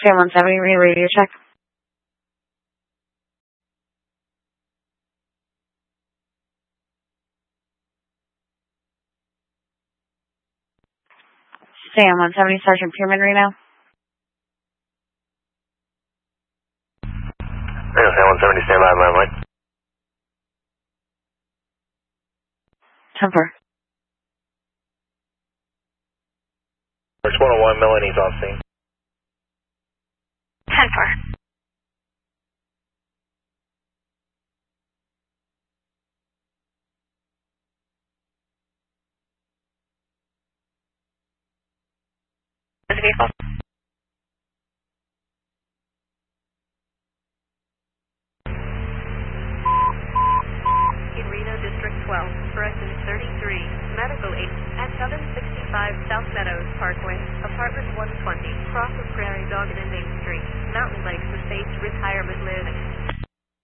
Sam 170, radio check. Sam 170, Sergeant Pierman, Reno. Reno, Sam 170, stand by, my line. Temper. First 101, Melanie's on scene. Temper. Vehicle. In Reno District 12, Corrections 33, Medical 8, at 765 South Meadows Parkway, Apartment 120, cross of Prairie Dog and Main Street, Mountain Lakes Estates,